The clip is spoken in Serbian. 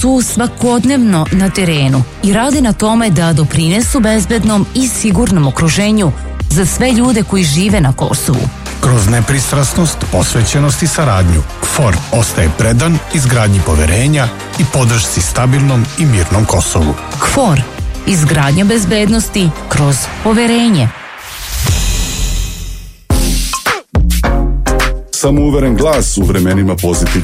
su svakodnevno na terenu i rade na tome da doprinesu bezbednom i sigurnom okruženju za sve ljude koji žive na Kosovu. Kroz nepristrasnost, posvećenost i saradnju, KFOR ostaje predan izgradnji poverenja i podršci stabilnom i mirnom Kosovu. KFOR, izgradnja bezbednosti kroz poverenje. Samouveren glas u vremenima pozitivnih